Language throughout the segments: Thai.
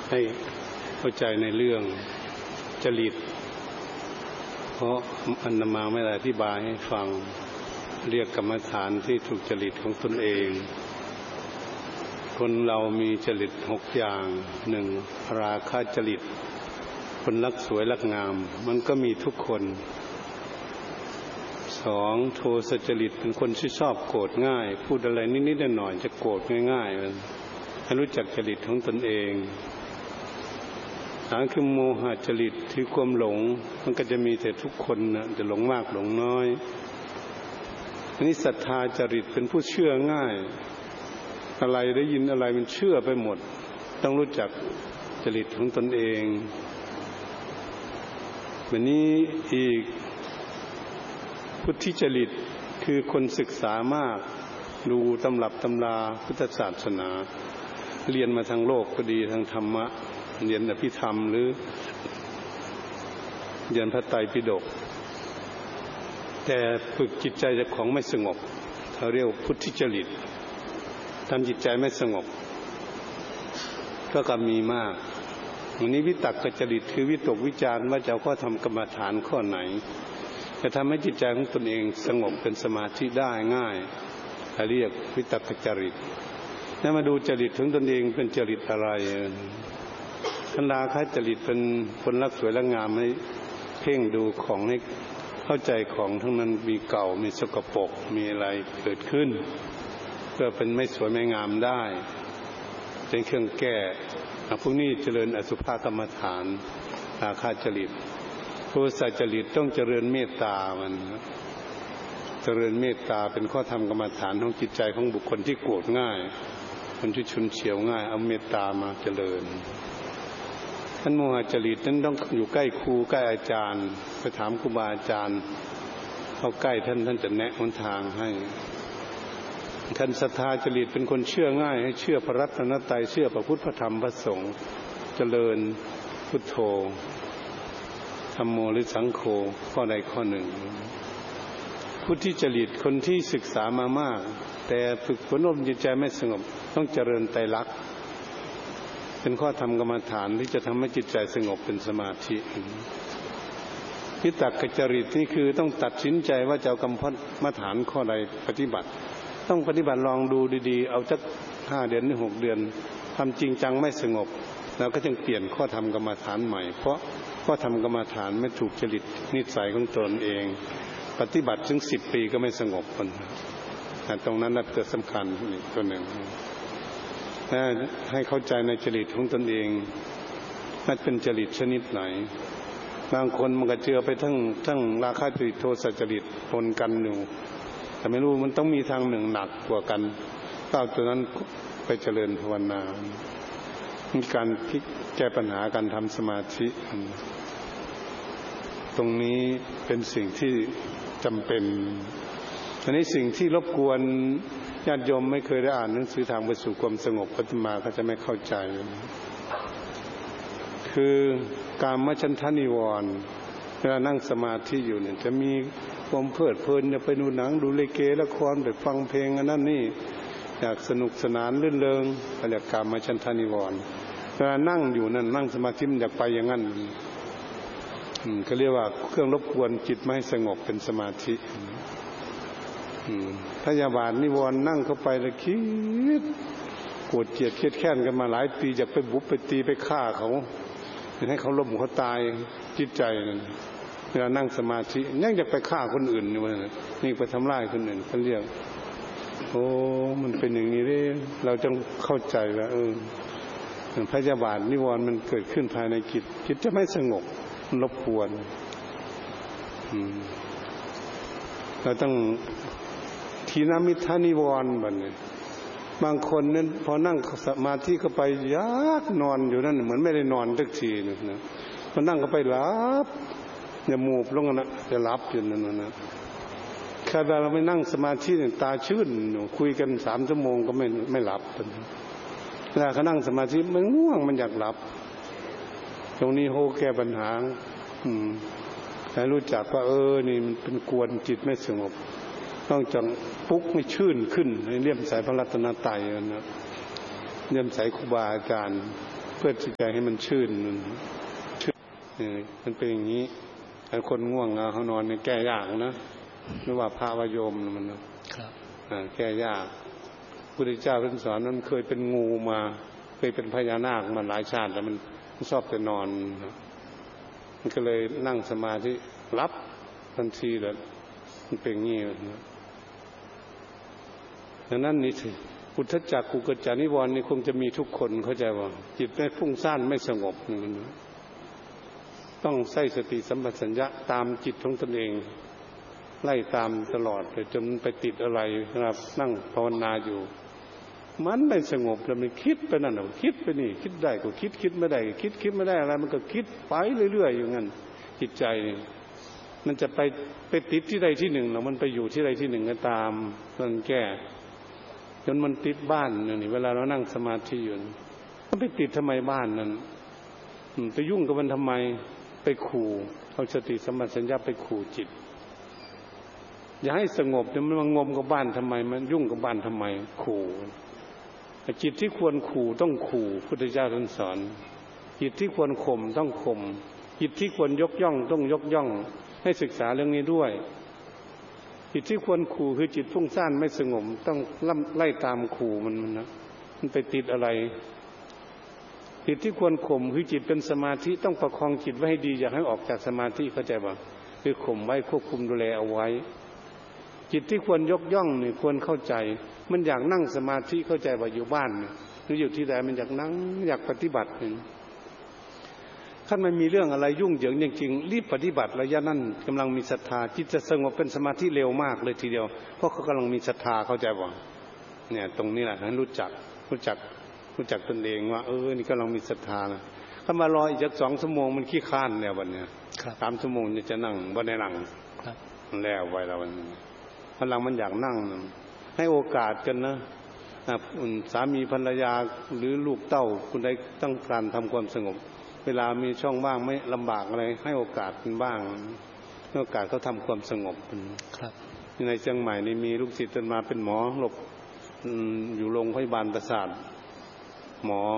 ให้เข้าใจในเรื่องจริตเพราะอาตมาไม่ได้อธิบายให้ฟังเรียกกรรมฐานที่ถูกจริตของตนเองคนเรามีจริต6อย่าง1ราคะจริตคนรักสวยรักงามมันก็มีทุกคน2โทสะจริตเป็นคนที่ชอบโกรธง่ายพูดอะไรนิดๆหน่อยๆจะโกรธง่ายๆให้รู้จักจริตของตนเอง3คือโมหะจริตคือความหลงมันก็จะมีแต่ทุกคนนะจะหลงมากหลงน้อยอันนี้ศรัทธาจริตเป็นผู้เชื่อง่ายอะไรได้ยินอะไรมันเชื่อไปหมดต้องรู้จักจริตของตนเองวันนี้อีกพุทธิจริตคือคนศึกษามากดูตำรับตำราพุทธศาสนาเรียนมาทางโลกก็ดีทางธรรมะเรียนอภิธรรมหรือเรียนพระไตรปิฎกแต่ฝึกจิตใจเจ้าของไม่สงบเขาเรียกพุทธิจริตทำจิตใจไม่สงบก็มีมากวันนี้วิตกจริตคือวิตกวิจารณ์ว่าจะข้อทำกรรมฐานข้อไหนจะทำให้จิตใจของตนเองสงบเป็นสมาธิได้ง่ายเรียกวิตกจริตแล้วมาดูจริตของตนเองเป็นจริตอะไรคันราคะจริตเป็นคนรักสวยรักงามให้เพ่งดูของให้เข้าใจของทั้งนั้นมีเก่ามีสกปรกมีอะไรเกิดขึ้นเพื่อเป็นไม่สวยไม่งามได้เป็นเครื่องแก้พวกนี้เจริญอสุภกรรมฐานราคะจริตโทสะจริตต้องเจริญเมตตามันเจริญเมตตาเป็นข้อธรรมกรรมฐานของจิตใจของบุคคลที่โกรธง่ายคนที่ฉุนเฉียวง่ายเอาเมตตามาเจริญท่านโมหะจริตนั้นต้องอยู่ใกล้ครูใกล้อาจารย์ไปถามครูบาอาจารย์เข้าใกล้ท่านจะแนะหนทางให้ท่านศรัทธาจริตเป็นคนเชื่อง่ายให้เชื่อพระรัตนตรัยเชื่อพระพุทธพระธรรมพระสงฆ์เจริญพุทโธธัมโมหรือสังโฆข้อใดข้อหนึ่งพุทธิจริตคนที่ศึกษามามากแต่ฝึกฝนอบรมจิตใจไม่สงบต้องเจริญไตรลักษณ์เป็นข้อธรรมกรรมฐานที่จะทำให้จิตใจสงบเป็นสมาธิวิตกจริตนี่คือต้องตัดสินใจว่าจะเอากรรมฐานข้อใดปฏิบัติต้องปฏิบัติลองดูดีๆเอาสัก5 เดือนหรือ6 เดือนทำจริงจังไม่สงบแล้วก็จึงเปลี่ยนข้อธรรมกรรมฐานใหม่เพราะข้อธรรมกรรมฐานไม่ถูกจริตนิสัยของตนเองปฏิบัติถึง10 ปีก็ไม่สงบคนตรงนั้นน่ะเกิดสำคัญอีกตัวหนึ่งให้เข้าใจในจริตของตนเองนั่นเป็นจริตชนิดไหนบางคนมันก็เจือไปทั้งราคะจริตโทสะจริตปนกันอยู่แต่ไม่รู้มันต้องมีทางหนึ่งหนักกว่ากันเอาตัวนั้นไปเจริญภาวนามีการคิดแก้ปัญหาการทำสมาธิตรงนี้เป็นสิ่งที่จำเป็นอันนี้สิ่งที่รบกวนญาติโยมไม่เคยได้อ่านหนังสือทางไปสู่ความสงบอาตมาก็จะไม่เข้าใจคือกามฉันทนิวรณ์เวลานั่งสมาธิอยู่เนี่ยจะมีความเพลิดเพลินจะไปดูหนังดูลิเกละครไปฟังเพลงอันนั้นนี่อยากสนุกสนานรื่นเริงเรียกกามฉันทนิวรณ์เวลานั่งอยู่นั่นนั่งสมาธิมันอยากไปอย่างนั้นก็เรียกว่าเครื่องรบกวนจิตไม่ให้สงบเป็นสมาธิพยาบาทนิวรณ์นั่งเข้าไปแล้วคิดโกรธเกลียดเครียดแค้นกันมาหลายปีจะไปบุกไปตีไปฆ่าเขาให้เขาล้มเขาตายจิตใจนั่นเวลานั่งสมาธิยังจะไปฆ่าคนอื่นอยู่นี่ไปทำร้ายคนอื่นเขาเรียกโอ้มันเป็นอย่างนี้เลยเราต้องเข้าใจว่าพยาบาทนิวรณ์มันเกิดขึ้นภายในจิตจะไม่สงบมันรบกวนเราต้องทีนมิทานิวรณ์แบบนี้บางคนนั้นพอนั่งสมาธิเข้าไปยากนอนอยู่นั่นเหมือนไม่ได้นอนสักทีนะพอนั่งเข้าไปหลับอย่ามูบลงนะจะหลับอยู่นั่นนะแค่เราไม่นั่งสมาธิตาชื่นคุยกัน3 ชั่วโมงก็ไม่หลับเวลาเขานั่งสมาธิมันง่วงมันอยากหลับตรงนี้โหแก้ปัญหาให้รู้จักว่านี่มันเป็นกวนจิตไม่สงบต้องจังปุ๊กให้ชื่นขึ้นให้เลี่ยมใสพระรัตนตรัยนะเลี่ยมใสครูบาอาจารย์เพื่อจิตใจให้มันชื่นมันเป็นอย่างนี้คนง่วงเขานอนเนี่ยแก้ยากนะไม่ว่าพระวโยมมันนะครับแก้ยากพุทธเจ้าท่านสอนมันเคยเป็นงูมาเคยเป็นพญานาคมาหลายชาติแต่มันชอบแต่นอนมันก็เลยนั่งสมาธิรับทันทีเลยมันเป็นงี้ดังนั้นนี่สิอุทธัจจกุกุจจานิวรณ์นี่คงจะมีทุกคนเข้าใจว่าจิตไม่ฟุ้งซ่านไม่สงบต้องใส่สติสัมปชัญญะตามจิตของตนเองไล่ตามตลอดเลยจนไปติดอะไรนะครับนั่งภาวนาอยู่มันไม่สงบแล้วมันคิดไปนั่นคิดไปนี่คิดได้ก็คิดไม่ได้คิดไม่ได้อะไรมันก็คิดไปเรื่อยๆอยู่งั้นจิตใจมันจะไปติดที่ใดที่หนึ่งแล้วมันไปอยู่ที่ใดที่หนึ่งก็ตามมันแก้จนมันติดบ้านนี่เวลาเรานั่งสมาธิอยู่มันไปติดทำไมบ้านนั้นไปยุ่งกับมันทำไมไปขู่เอาสติสัมปชัญญะไปขู่จิตอย่าให้สงบเนี่ยมันงมกับบ้านทำไมมันยุ่งกับบ้านทำไมขู่จิตที่ควรขู่ต้องขู่พุทธเจ้าท่านสอนจิตที่ควรข่มต้องข่มจิตที่ควรยกย่องต้องยกย่องให้ศึกษาเรื่องนี้ด้วยจิตที่ควรขู่คือจิตฟุ้งซ่านไม่สงบต้องไล่ตามขู่มันนะมันไปติดอะไรจิตที่ควรข่มคือจิตเป็นสมาธิต้องประคองจิตไว้ให้ดีอย่าให้ออกจากสมาธิเข้าใจป่ะคือข่มไว้ควบคุมดูแลเอาไว้จิตที่ควรยกย่องนี่ควรเข้าใจมันอยากนั่งสมาธิเข้าใจว่าอยู่บ้านหรืออยู่ที่ใดมันอยากนั่งอยากปฏิบัติถ้ามันมีเรื่องอะไรยุ่งเหยิงจริงๆรีบปฏิบัติระยะนั้นกำลังมีศรัทธาจิตจะสงบเป็นสมาธิเร็วมากเลยทีเดียวเพราะเขากำลังมีศรัทธาเข้าใจป่ะเนี่ยตรงนี้แหละให้รู้จักตนเองว่านี่กำลังมีศรัทธานะถ้ามารออีกสัก2 ชั่วโมงมันขี้ข้านเนี่ยวันเนี้ย3 ชั่วโมงจะนั่งบ่ได้นั่งแล้วไว้แล้ววันพลังมันอยากนั่งให้โอกาสกันนะสามีภรรยาหรือลูกเต้าคุณใดต้องการทำความสงบเวลามีช่องว่างไม่ลำบากอะไรให้โอกาสกันบ้างให้โอกาสเขาทำความสงบครับในเชียงใหม่นี่มีลูกศิษย์ท่านมาเป็นหมอหลบอยู่โรงพยาบาลประสาทหมอ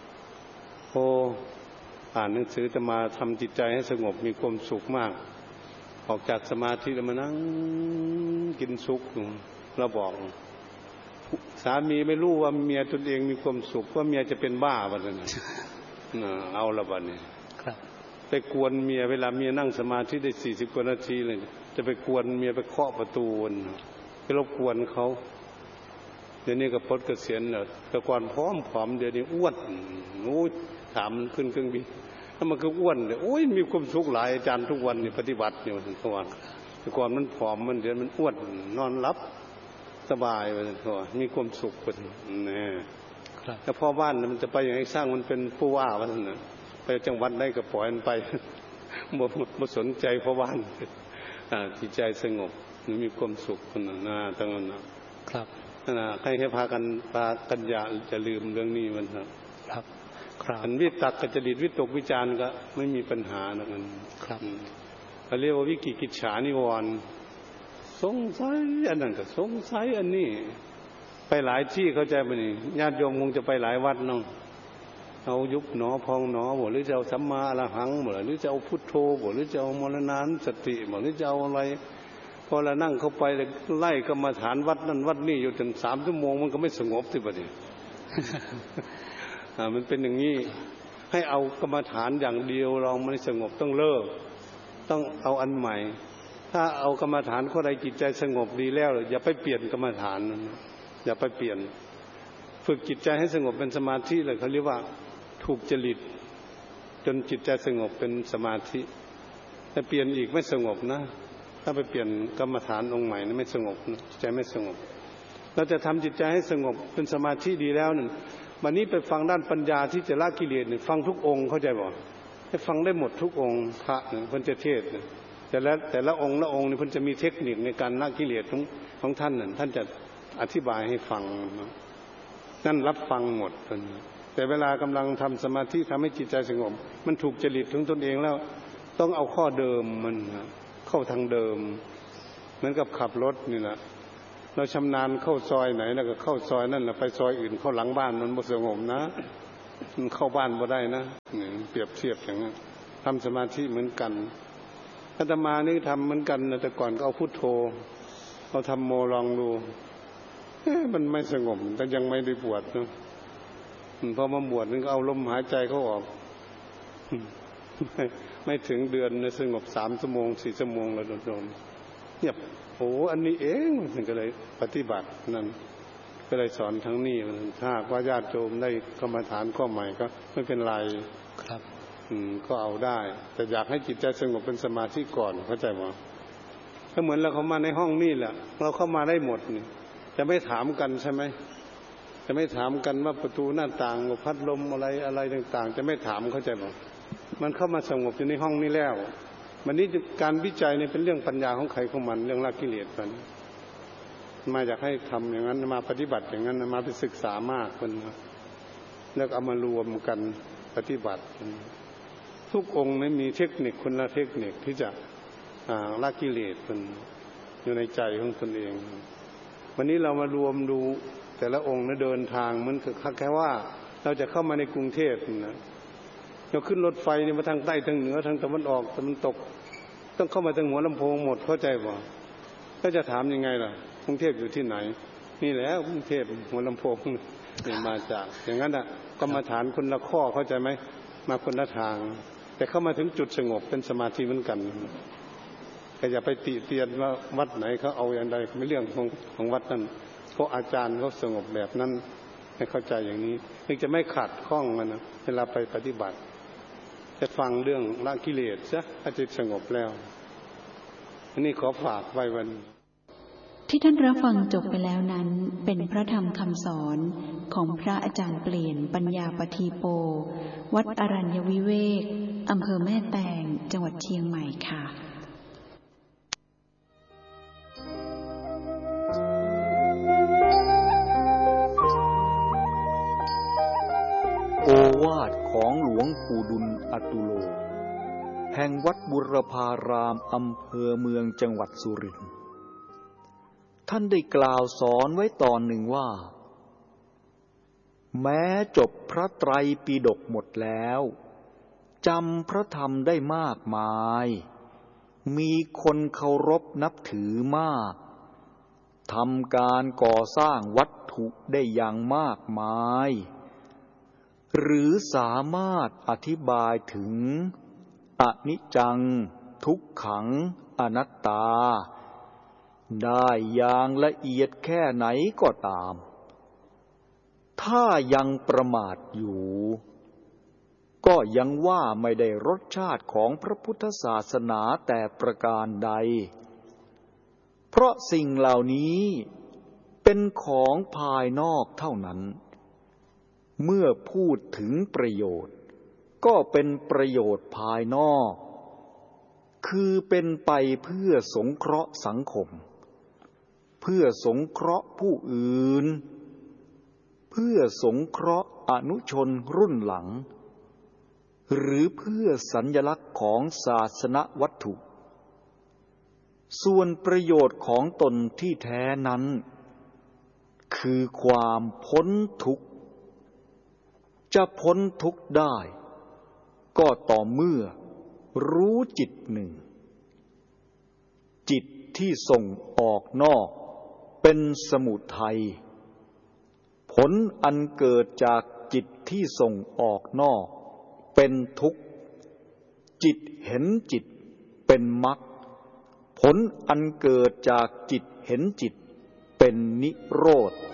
อ่านหนังสือจะมาทำจิตใจให้สงบมีความสุขมากออกจากสมาธิแล้วมานั่งกินสุขเราบอกสามีไม่รู้ว่าเมียตนเองมีความสุขว่าเมียจะเป็นบ้าบัดนั้นเอาละบัดนี้ไปกวนเมียเวลาเมียนั่งสมาธิได้40 กว่านาทีเลยจะไปกวนเมียไปเคาะประตูไปรบกวนเขาเดี๋ยวนี้ก็พดเกษียณแล้วแต่ก่อนพร้อมเดี๋ยวนี้อ้วนถามขึ้นเครื่องบินถ้ามันก็อ้วนเลยโอ้ยมีความสุขหลายอาจารย์ทุกวันนี่ปฏิบัติอยู่ทุกวันแต่ก่อนมันผอมมันเดี๋ยวมันอ้วนนอนหลับสบายไปทุกวันมีความสุขไปนี่แต่พ่อบ้านมันจะไปอย่างไรสร้างมันเป็นผู้ว่าวันนั้นไปจังหวัดได้ก็ปล่อยมันไปบ่สนใจพ่อบ้านจิตใจสงบมีความสุขคนนั้นตั้งนั้นครับให้พากันอย่าลืมเรื่องนี้มันครับอันวิตกกับจริตวิตกวิจารก็ไม่มีปัญหานะมันครับเขาเรียกว่าวิกิกิจฉานิวรณ์สงสัยอันนั้นก็สงสัยอันนี้ไปหลายที่เข้าใจป่ะนี่ญาติโยมคงจะไปหลายวัดน้องเอายุบหนอพองหนอบ่หรือจะเอาสัมมาอรหังบ่หรือจะเอาพุทโธบ่หรือจะเอามรณานุสติบ่หรือจะเอาอะไรพอเรานั่งเข้าไปไล่กรรมฐานวัดนั่นวัดนี่อยู่จน3 ชั่วโมงมันก็ไม่สงบสิบัดนี้มันเป็นอย่างนี้ให้เอากรรมฐานอย่างเดียวเราไม่สงบต้องเลิกต้องเอาอันใหม่ถ้าเอากรรมฐานข้อใดจิตใจสงบดีแล้วอย่าไปเปลี่ยนกรรมฐานอย่าไปเปลี่ยนฝึกจิตใจให้สงบเป็นสมาธิเลยเขาเรียกว่าถูกจริตจนจิตใจสงบเป็นสมาธิถ้าเปลี่ยนอีกไม่สงบนะถ้าไปเปลี่ยนกรรมฐานองค์ใหม่นี่ไม่สงบจิตใจไม่สงบเราจะทำจิตใจให้สงบเป็นสมาธิดีแล้วนั่นวันนี้ไปฟังด้านปัญญาที่จะละกิเลสเนี่ยฟังทุกองค์เข้าใจบ่ให้ฟังได้หมดทุกองค์พระเนี่ยเพิ่นจะเทศน์แต่ละองค์นี่เพิ่นจะมีเทคนิคในการละกิเลสของท่านนั่นท่านจะอธิบายให้ฟังนั่นรับฟังหมดแต่เวลากำลังทำสมาธิทำให้จิตใจสงบมันถูกจริตของตนเองแล้วต้องเอาข้อเดิมมันเข้าทางเดิมเหมือนกับขับรถนี่แหละเราชำนาญเข้าซอยไหนแล้วก็เข้าซอยนั่นแหละไปซอยอื่นเข้าหลังบ้านมันบ่สงบนะมันเข้าบ้านบ่ได้นะเปรียบเทียบอย่างนั้นทำสมาธิเหมือนกันอาตมานี่ทำเหมือนกันนะแต่ก่อนก็เอาพุทโธเอาทำโมลองดูมันไม่สงบแต่ยังไม่ได้บวชเนาะพอมาบวชนึงก็เอาลมหายใจเข้าออกไม่ถึงเดือนนะสงบ3 ชั่วโมง 4 ชั่วโมงแล้วโดนเงียบโอ้อันนี้เองมันก็เลยปฏิบัตินั่นก็เลยสอนทั้งนี้ถ้าว่าญาติโยมได้กรรมฐานข้อใหม่ก็ไม่เป็นไรครับก็เอาได้แต่อยากให้จิตใจสงบเป็นสมาธิก่อนเข้าใจมั้ยก็เหมือนเราเข้ามาในห้องนี่แหละเราเข้ามาได้หมดนี่จะไม่ถามกันใช่ไหมจะไม่ถามกันว่าประตูหน้าต่างพัดลมอะไรต่างๆจะไม่ถามเข้าใจมั้ยมันเข้ามาสงบอยู่ในห้องนี้แล้ววันนี้การวิจัยเนี่ยเป็นเรื่องปัญญาของใครของมันเรื่องละกิเลสมันมาอยากให้ทำอย่างนั้นมาปฏิบัติอย่างนั้นมาไปศึกษามากคนแล้วเอามารวมกันปฏิบัติทุกองค์นั้นมีเทคนิคคนละเทคนิคที่จะละกิเลสมันอยู่ในใจของตนเองวันนี้เรามารวมดูแต่ละองค์นะเดินทางมันคือแค่ว่าเราจะเข้ามาในกรุงเทพนะเราขึ้นรถไฟนี่มาทางใต้ทางเหนือทางตะวันออกตะวันตกต้องเข้ามาทางหัวลำโพงหมดเข้าใจป่ะก็จะถามยังไงล่ะกรุงเทพอยู่ที่ไหนนี่แหละกรุงเทพหัวลำโพงนี่มาจากอย่างนั้นกรรมฐานคนละข้อเข้าใจไหมมาคนละทางแต่เข้ามาถึงจุดสงบเป็นสมาธิเหมือนกันก็อย่าไปติเตียนว่าวัดไหนเขาเอาอย่างใดไม่เรื่องของวัดนั้นเพราะอาจารย์เขาสงบแบบนั้นให้เข้าใจอย่างนี้ถึงจะไม่ขัดข้องมันนะเวลาไปปฏิบัติจะฟังเรื่องละกิเลสซะถ้าจิตสงบแล้วอันนี้ขอฝากไว้วันที่ท่านรับฟังจบไปแล้วนั้นเป็นพระธรรมคำสอนของพระอาจารย์เปลี่ยนปัญญาปทีโปวัดอรัญญวิเวกอำเภอแม่แตงจังหวัดเชียงใหม่ค่ะโอวาทของหลวงปู่ดุลอตุโลแห่งวัดบุรพารามอำเภอเมืองจังหวัดสุรินทร์ท่านได้กล่าวสอนไว้ตอนหนึ่งว่าแม้จบพระไตรปิฎกหมดแล้วจำพระธรรมได้มากมายมีคนเคารพนับถือมากทำการก่อสร้างวัตถุได้อย่างมากมายหรือสามารถอธิบายถึงอนิจจังทุกขังอนัตตาได้อย่างละเอียดแค่ไหนก็ตามถ้ายังประมาทอยู่ก็ยังว่าไม่ได้รสชาติของพระพุทธศาสนาแต่ประการใดเพราะสิ่งเหล่านี้เป็นของภายนอกเท่านั้นเมื่อพูดถึงประโยชน์ก็เป็นประโยชน์ภายนอกคือเป็นไปเพื่อสงเคราะห์สังคมเพื่อสงเคราะห์ผู้อื่นเพื่อสงเคราะห์อนุชนรุ่นหลังหรือเพื่อสัญลักษณ์ของศาสนวัตถุส่วนประโยชน์ของตนที่แท้นั้นคือความพ้นทุกข์จะพ้นทุกข์ได้ก็ต่อเมื่อรู้จิตหนึ่งจิตที่ส่งออกนอกเป็นสมุทัยผลอันเกิดจากจิตที่ส่งออกนอกเป็นทุกข์จิตเห็นจิตเป็นมรรคผลอันเกิดจากจิตเห็นจิตเป็นนิโรธ